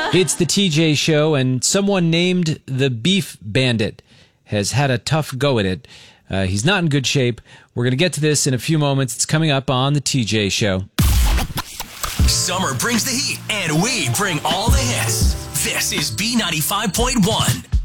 It's the TJ Show, and someone named the Beef Bandit has had a tough go at it. He's not in good shape. We're going to get to this in a few moments. It's coming up on the TJ Show. Summer brings the heat, and we bring all the hits. This is B95.1.